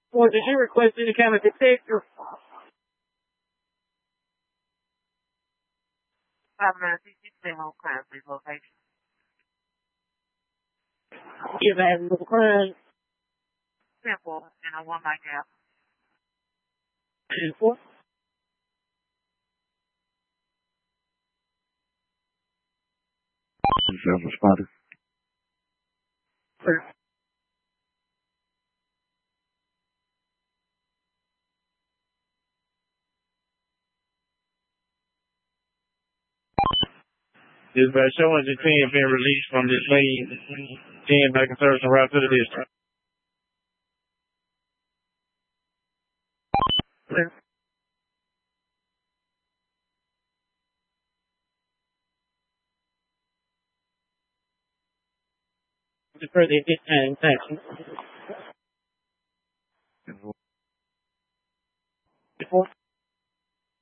Or did you request any kind of detector? 596 Home Crime, please location. You've had a crime. Simple and a 1 night gap. 10-4. Responded. Sir. Dispatch showing the 10 being released from this lane. 10 making service and route to the district. Sir. For the thank you. 4.